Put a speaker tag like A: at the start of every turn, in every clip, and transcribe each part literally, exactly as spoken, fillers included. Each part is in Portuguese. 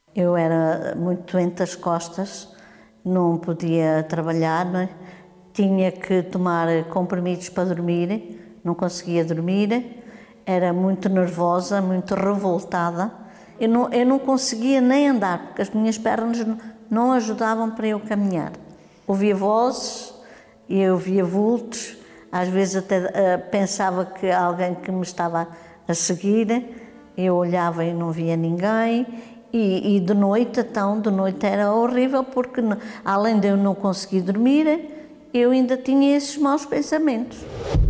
A: Eu era muito doente das costas, não podia trabalhar, não é? Tinha que tomar comprimidos para dormir, não conseguia dormir, era muito nervosa, muito revoltada. Eu não, eu não conseguia nem andar, porque as minhas pernas não ajudavam para eu caminhar. Ouvia vozes, eu via vultos, às vezes até uh, pensava que alguém que me estava a seguir, eu olhava e não via ninguém, e, e de noite, então, de noite era horrível, porque além de eu não conseguir dormir, eu ainda tinha esses maus pensamentos.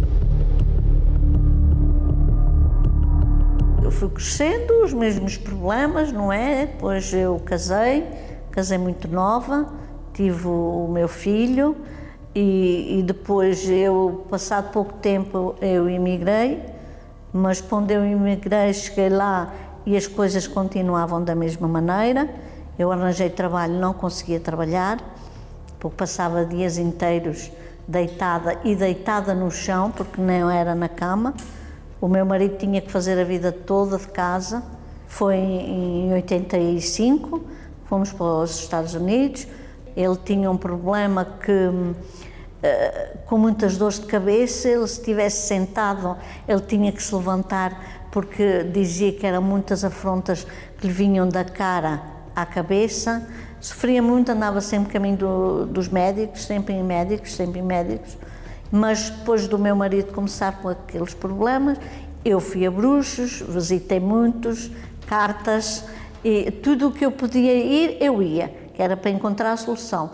A: Eu fui crescendo, os mesmos problemas, não é? Depois eu casei, casei muito nova, tive o meu filho e, e depois eu, passado pouco tempo, eu emigrei, mas quando eu emigrei, cheguei lá e as coisas continuavam da mesma maneira. Eu arranjei trabalho, não conseguia trabalhar, porque passava dias inteiros deitada e deitada no chão, porque não era na cama. O meu marido tinha que fazer a vida toda de casa. Foi em oitenta e cinco, fomos para os Estados Unidos. Ele tinha um problema que, com muitas dores de cabeça, ele se estivesse sentado, ele tinha que se levantar, porque dizia que eram muitas afrontas que lhe vinham da cara à cabeça. Sofria muito, andava sempre caminho do, dos médicos, sempre em médicos, sempre em médicos. Mas depois do meu marido começar com aqueles problemas, eu fui a bruxos, visitei muitos, cartas, e tudo o que eu podia ir, eu ia, que era para encontrar a solução.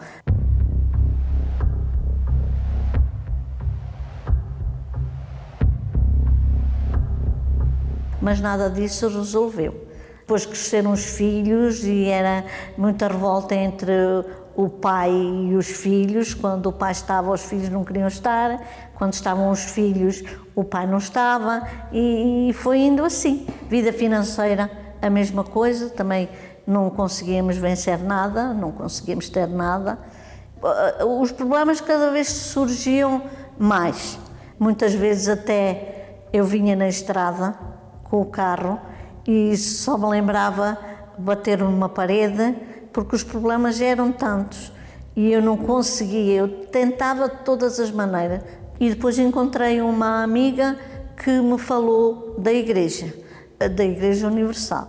A: Mas nada disso resolveu. Depois cresceram os filhos e era muita revolta entre o pai e os filhos. Quando o pai estava, os filhos não queriam estar. Quando estavam os filhos, o pai não estava. E foi indo assim. Vida financeira, a mesma coisa. Também não conseguíamos vencer nada, não conseguíamos ter nada. Os problemas cada vez surgiam mais. Muitas vezes até eu vinha na estrada com o carro e só me lembrava bater numa parede, porque os problemas eram tantos e eu não conseguia, eu tentava de todas as maneiras. E depois encontrei uma amiga que me falou da igreja, da Igreja Universal.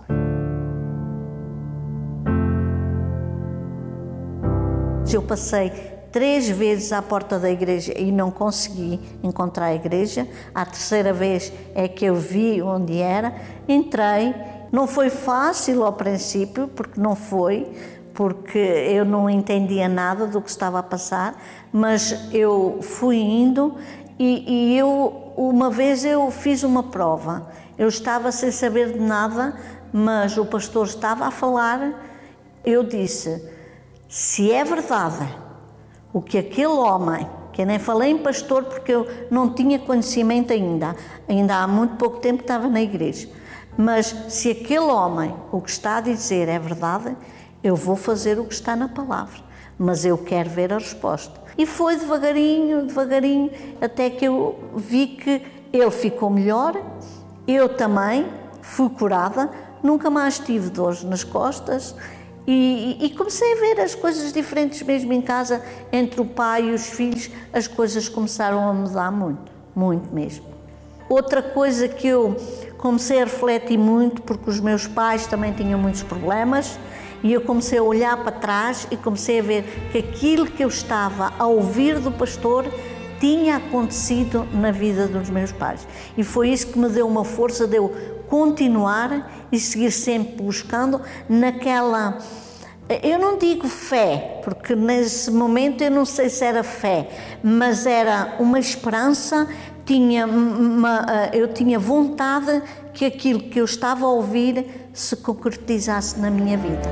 A: Eu passei três vezes à porta da igreja e não consegui encontrar a igreja. A terceira vez é que eu vi onde era, entrei. Não foi fácil ao princípio, porque não foi, porque eu não entendia nada do que estava a passar, mas eu fui indo e, e eu, uma vez eu fiz uma prova. Eu estava sem saber de nada, mas o pastor estava a falar. Eu disse, se é verdade o que aquele homem, que eu nem falei em pastor porque eu não tinha conhecimento ainda, ainda há muito pouco tempo que estava na igreja, mas se aquele homem, o que está a dizer é verdade, eu vou fazer o que está na palavra, mas eu quero ver a resposta. E foi devagarinho, devagarinho, até que eu vi que ele ficou melhor, eu também fui curada, nunca mais tive dores nas costas. E, e comecei a ver as coisas diferentes mesmo em casa, entre o pai e os filhos, as coisas começaram a mudar muito, muito mesmo. Outra coisa que eu comecei a refletir muito, porque os meus pais também tinham muitos problemas, e eu comecei a olhar para trás e comecei a ver que aquilo que eu estava a ouvir do pastor tinha acontecido na vida dos meus pais. E foi isso que me deu uma força de eu continuar e seguir sempre buscando naquela, eu não digo fé, porque nesse momento eu não sei se era fé, mas era uma esperança, tinha uma, eu tinha vontade que aquilo que eu estava a ouvir se concretizasse na minha vida.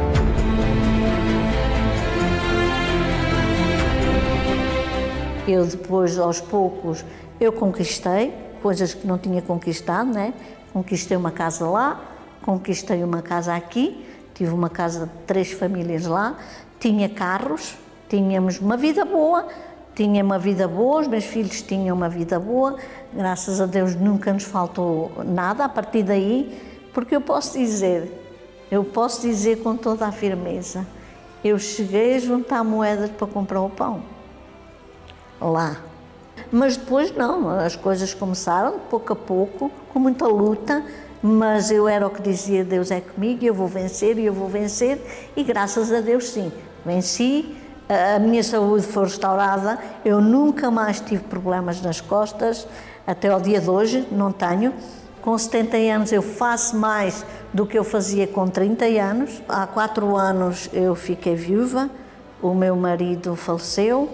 A: Eu depois, aos poucos, eu conquistei coisas que não tinha conquistado, né? Conquistei uma casa lá, conquistei uma casa aqui, tive uma casa de três famílias lá, tinha carros, tínhamos uma vida boa, tinha uma vida boa, os meus filhos tinham uma vida boa, graças a Deus nunca nos faltou nada a partir daí, porque eu posso dizer Eu posso dizer com toda a firmeza, eu cheguei a juntar moedas para comprar o pão. Lá. Mas depois não, as coisas começaram pouco a pouco, com muita luta, mas eu era o que dizia, Deus é comigo, eu vou vencer e eu vou vencer, e graças a Deus sim, venci, a minha saúde foi restaurada, eu nunca mais tive problemas nas costas, até ao dia de hoje não tenho. Com setenta anos eu faço mais do que eu fazia com trinta anos. Há quatro anos eu fiquei viúva, o meu marido faleceu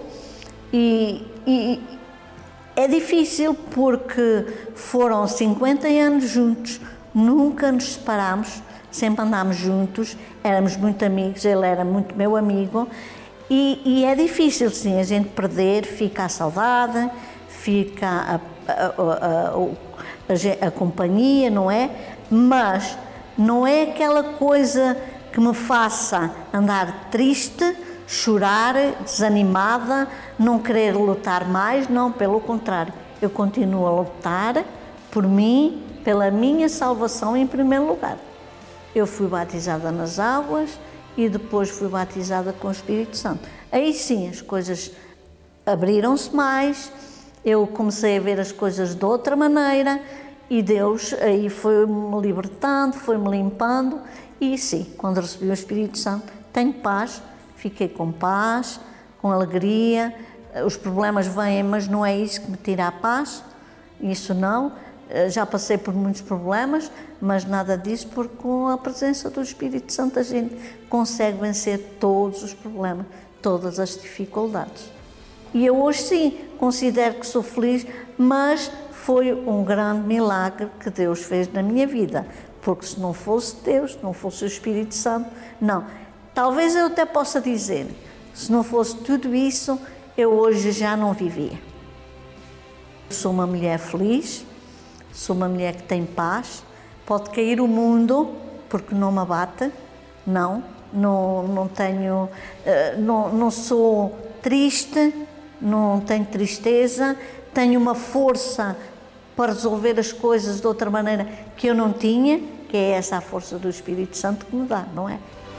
A: e, e é difícil porque foram cinquenta anos juntos, nunca nos separámos, sempre andámos juntos, éramos muito amigos, ele era muito meu amigo e, e é difícil sim a gente perder, fica a saudade, fica a, a, a, a, a, a companhia, não é? Mas não é aquela coisa que me faça andar triste, chorar, desanimada, não querer lutar mais, não, pelo contrário, eu continuo a lutar por mim, pela minha salvação em primeiro lugar. Eu fui batizada nas águas e depois fui batizada com o Espírito Santo. Aí sim as coisas abriram-se mais, eu comecei a ver as coisas de outra maneira e Deus aí foi-me libertando, foi-me limpando e sim, quando recebi o Espírito Santo, tenho paz, fiquei com paz, com alegria, os problemas vêm, mas não é isso que me tira a paz, isso não. Já passei por muitos problemas, mas nada disso, porque com a presença do Espírito Santo a gente consegue vencer todos os problemas, todas as dificuldades. E eu hoje sim, considero que sou feliz, mas foi um grande milagre que Deus fez na minha vida, porque se não fosse Deus, não fosse o Espírito Santo, não. Talvez eu até possa dizer, se não fosse tudo isso, eu hoje já não vivia. Sou uma mulher feliz, sou uma mulher que tem paz, pode cair o mundo, porque não me abate, não, não, não tenho, não, não sou triste, não tenho tristeza, tenho uma força para resolver as coisas de outra maneira que eu não tinha, que é essa a força do Espírito Santo que me dá, não é?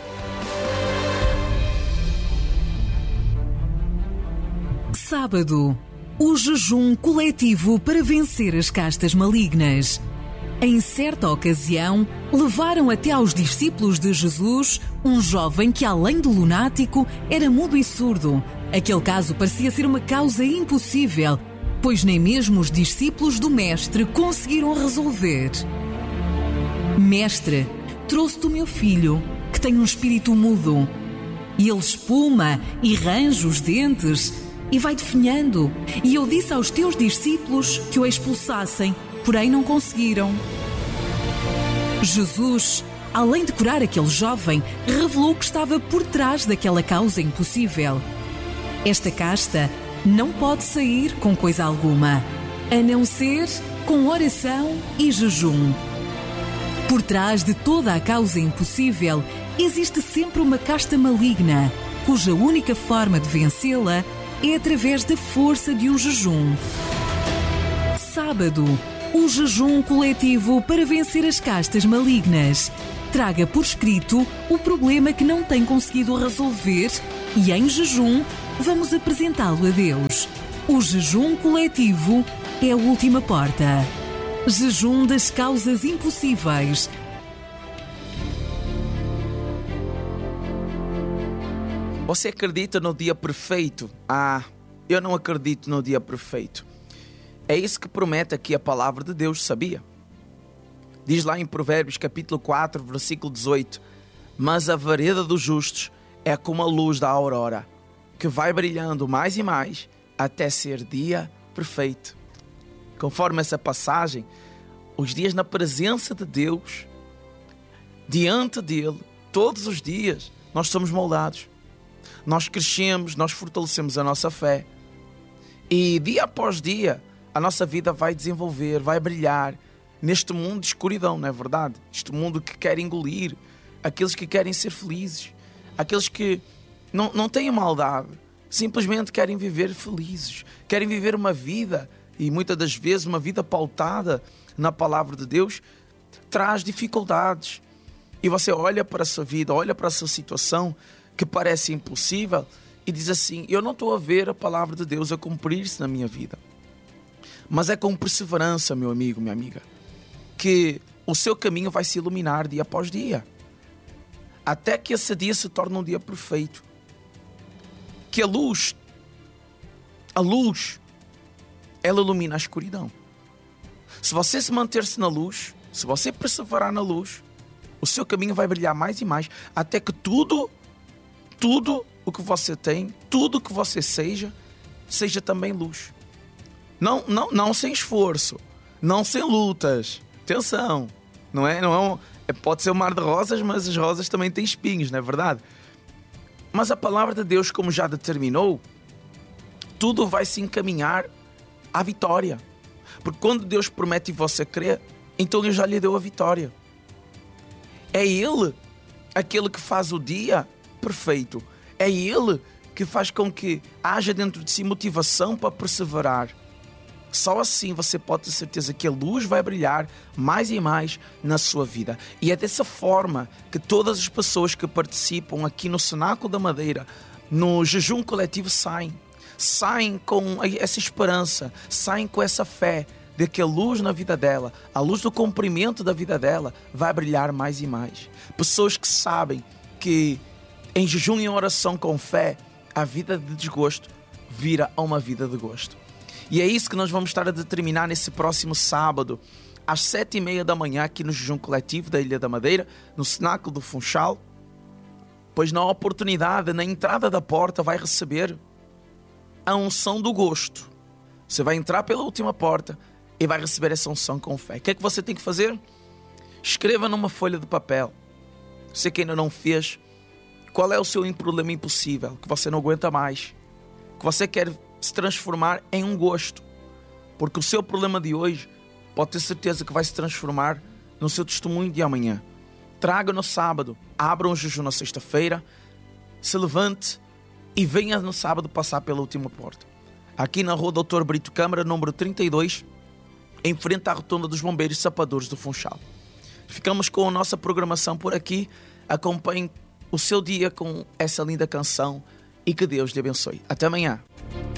B: Sábado, o jejum coletivo para vencer as castas malignas. Em certa ocasião, levaram até aos discípulos de Jesus um jovem que, além de lunático, era mudo e surdo. Aquele caso parecia ser uma causa impossível, pois nem mesmo os discípulos do Mestre conseguiram resolver. Mestre, trouxe-te o meu filho, que tem um espírito mudo. E ele espuma e range os dentes e vai definhando. E eu disse aos teus discípulos que o expulsassem, porém não conseguiram. Jesus, além de curar aquele jovem, revelou que estava por trás daquela causa impossível. Esta casta não pode sair com coisa alguma, a não ser com oração e jejum. Por trás de toda a causa impossível, existe sempre uma casta maligna, cuja única forma de vencê-la é através da força de um jejum. Sábado, o jejum coletivo para vencer as castas malignas. Traga por escrito o problema que não tem conseguido resolver e, em jejum, vamos apresentá-lo a Deus. O jejum coletivo é a última porta. Jejum das causas impossíveis.
C: Você acredita no dia perfeito? Ah, eu não acredito no dia perfeito. É isso que promete aqui a palavra de Deus, sabia? Diz lá em Provérbios capítulo quatro, versículo dezoito: mas a vereda dos justos é como a luz da aurora, que vai brilhando mais e mais até ser dia perfeito. Conforme essa passagem, os dias na presença de Deus, diante dele, todos os dias, nós somos moldados. Nós crescemos, nós fortalecemos a nossa fé. E dia após dia, a nossa vida vai desenvolver, vai brilhar neste mundo de escuridão, não é verdade? Este mundo que quer engolir aqueles que querem ser felizes, aqueles que não, não têm maldade, simplesmente querem viver felizes, querem viver uma vida, e muitas das vezes uma vida pautada na palavra de Deus, traz dificuldades, E você olha para a sua vida, olha para a sua situação que parece impossível e diz assim: eu não estou a ver a palavra de Deus a cumprir-se na minha vida. Mas é com perseverança, meu amigo, minha amiga, que o seu caminho vai se iluminar dia após dia, até que esse dia se torne um dia perfeito. Que a luz, a luz, ela ilumina a escuridão. Se você se manter-se na luz, se você perseverar na luz, o seu caminho vai brilhar mais e mais, até que tudo, tudo o que você tem, tudo o que você seja, seja também luz. Não, não, não sem esforço, não sem lutas. Atenção, não é, não é um, é, pode ser um mar de rosas, mas as rosas também têm espinhos, não é verdade? Mas a palavra de Deus, como já determinou, tudo vai se encaminhar à vitória. Porque quando Deus promete e você crê, então Ele já lhe deu a vitória. É Ele aquele que faz o dia perfeito. É Ele que faz com que haja dentro de si motivação para perseverar. Só assim você pode ter certeza que a luz vai brilhar mais e mais na sua vida. E é dessa forma que todas as pessoas que participam aqui no Cenáculo da Madeira, no jejum coletivo, saem. Saem com essa esperança, saem com essa fé de que a luz na vida dela, a luz do cumprimento da vida dela, vai brilhar mais e mais. Pessoas que sabem que em jejum e oração com fé, a vida de desgosto vira a uma vida de gosto. E é isso que nós vamos estar a determinar nesse próximo sábado, às sete e meia da manhã, aqui no jejum coletivo da Ilha da Madeira, no Cenáculo do Funchal. Pois na oportunidade, na entrada da porta, vai receber a unção do gosto. Você vai entrar pela última porta e vai receber essa unção com fé. O que é que você tem que fazer? Escreva numa folha de papel. Você que ainda não fez, qual é o seu problema impossível, que você não aguenta mais, que você quer se transformar em um gosto. Porque o seu problema de hoje pode ter certeza que vai se transformar no seu testemunho de amanhã. Traga no sábado, abra um jejum na sexta-feira, se levante e venha no sábado passar pela última porta. Aqui na rua doutor Brito Câmara, número trinta e dois, em frente à rotunda dos Bombeiros Sapadores do Funchal. Ficamos com a nossa programação por aqui. Acompanhe o seu dia com essa linda canção e que Deus lhe abençoe. Até amanhã.